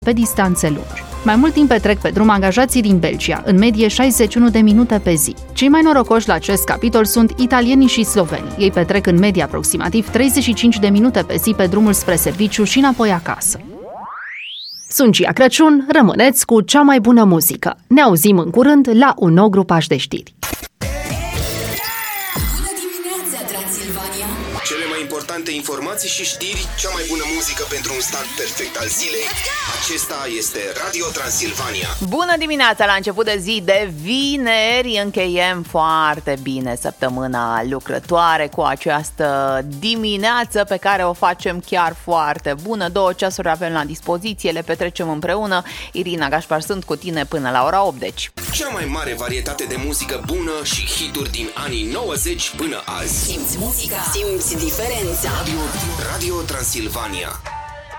pe distanțe lungi. Mai mult timp petrec pe drum angajații din Belgia, în medie 61 de minute pe zi. Cei mai norocoși la acest capitol sunt italienii și slovenii. Ei petrec în medie aproximativ 35 de minute pe zi pe drumul spre serviciu și înapoi acasă. Sunt Gia Crăciun, rămâneți cu cea mai bună muzică. Ne auzim în curând la un nou grupaj de știri. Cele mai importante informații și știri, cea mai bună muzică pentru un start perfect al zilei. Acesta este Radio Transilvania. Bună dimineața, la început de zi de vineri. Încheiem foarte bine săptămâna lucrătoare cu această dimineață pe care o facem chiar foarte bună. 2 ceasuri avem la dispoziție, le petrecem împreună. Irina Gașpar sunt cu tine până la ora 8, deci. Cea mai mare varietate de muzică bună și hituri din anii 90 până azi. Simți muzica, simți diferența. Radio Transilvania.